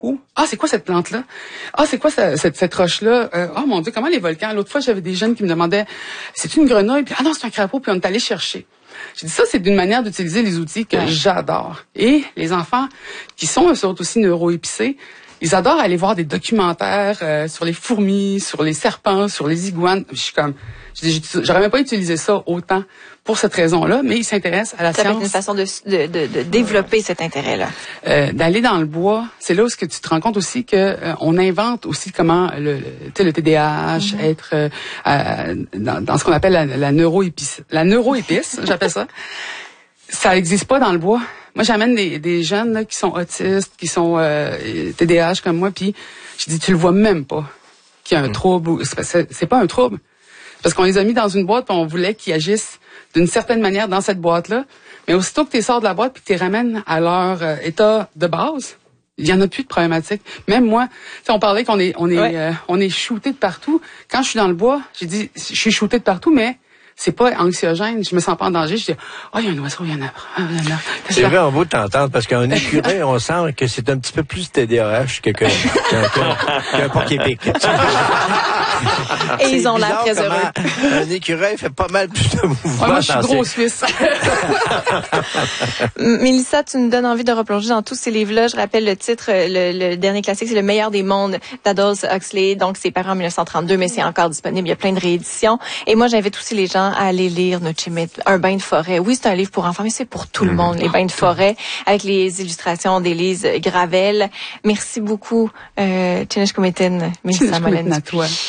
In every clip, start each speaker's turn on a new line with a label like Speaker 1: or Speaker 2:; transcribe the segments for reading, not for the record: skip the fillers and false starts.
Speaker 1: Ah, c'est quoi cette plante-là? Ah, c'est quoi cette roche-là? Oh mon Dieu, comment les volcans? L'autre fois, j'avais des jeunes qui me demandaient, c'est une grenouille? Puis, ah non, c'est un crapaud, puis on est allé chercher. J'ai dit, ça, c'est d'une manière d'utiliser les outils que j'adore. Et les enfants qui sont aussi neuroépicés, ils adorent aller voir des documentaires sur les fourmis, sur les serpents, sur les iguanes. J'aurais même pas utilisé ça autant pour cette raison-là, mais ils s'intéressent à la science.
Speaker 2: Ça va être une façon de développer cet intérêt-là.
Speaker 1: D'aller dans le bois, c'est là où tu te rends compte aussi que on invente aussi comment le TDAH être dans ce qu'on appelle la neuroépice. La neuroépice, j'appelle ça. Ça n'existe pas dans le bois. Moi, j'amène des jeunes là, qui sont autistes, qui sont TDAH comme moi, puis je dis, tu le vois même pas qu'il y a un trouble. C'est pas un trouble. Parce qu'on les a mis dans une boîte, puis on voulait qu'ils agissent d'une certaine manière dans cette boîte-là. Mais aussitôt que tu les sors de la boîte puis que tu les ramènes à leur état de base, il y en a plus de problématiques. Même moi, on parlait qu'on est shooté de partout. Quand je suis dans le bois, j'ai dit, je suis shooté de partout, mais c'est pas anxiogène, je me sens pas en danger. Je dis, il y a un oiseau, il y en a.
Speaker 3: C'est vraiment beau de t'entendre, parce qu'en écureuil, on sent que c'est un petit peu plus TDAH qu'un porc-épic.
Speaker 2: Et ils ont l'air très heureux.
Speaker 3: Un écureuil fait pas mal plus de mouvements.
Speaker 1: Moi, je suis gros suisse.
Speaker 2: Mélissa, tu nous donnes envie de replonger dans tous ces livres-là. Je rappelle le titre, le dernier classique, c'est Le meilleur des mondes d'Aldous Huxley. Donc, c'est paru en 1932, mais c'est encore disponible. Il y a plein de rééditions. Et moi, j'invite aussi les gens à aller lire Nochemet, Un bain de forêt. Oui, c'est un livre pour enfants, mais c'est pour tout le monde, les bains de forêt, avec les illustrations d'Élise Gravel. Merci beaucoup, Tinesh Kumetin, Mélissa Molen.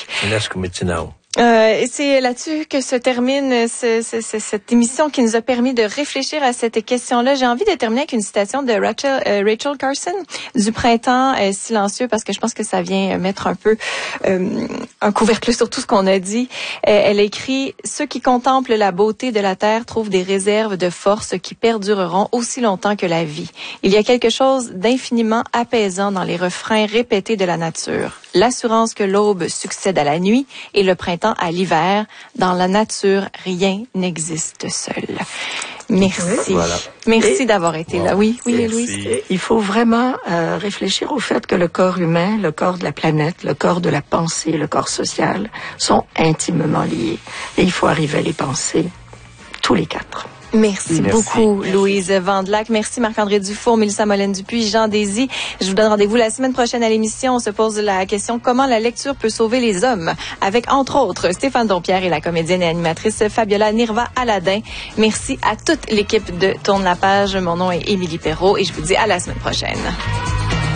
Speaker 2: Et c'est là-dessus que se termine cette émission qui nous a permis de réfléchir à cette question-là. J'ai envie de terminer avec une citation de Rachel Carson du Printemps silencieux, parce que je pense que ça vient mettre un peu un couvercle sur tout ce qu'on a dit. Elle a écrit « Ceux qui contemplent la beauté de la terre trouvent des réserves de force qui perdureront aussi longtemps que la vie. Il y a quelque chose d'infiniment apaisant dans les refrains répétés de la nature. L'assurance que l'aube succède à la nuit et le printemps à l'hiver. Dans la nature, rien n'existe seul. » Merci.
Speaker 4: Voilà.
Speaker 2: Merci d'avoir été là. Oui, Louise.
Speaker 4: Il faut vraiment réfléchir au fait que le corps humain, le corps de la planète, le corps de la pensée, le corps social sont intimement liés. Et il faut arriver à les penser tous les quatre.
Speaker 2: Merci beaucoup, Louise Vandelac. Merci, Marc-André Dufour, Mélissa Molène-Dupuis, Jean Désy. Je vous donne rendez-vous la semaine prochaine à l'émission. On se pose la question comment la lecture peut sauver les hommes, avec, entre autres, Stéphane Dompierre et la comédienne et animatrice Fabiola Nirva-Aladin. Merci à toute l'équipe de Tourne la page. Mon nom est Émilie Perrault et je vous dis à la semaine prochaine.